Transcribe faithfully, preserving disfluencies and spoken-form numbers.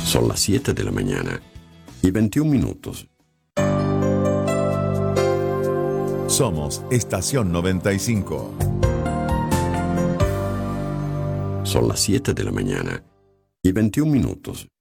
Son las siete de la mañana y veintiún minutos. Somos Estación noventa y cinco. Son las siete de la mañana y veintiún minutos.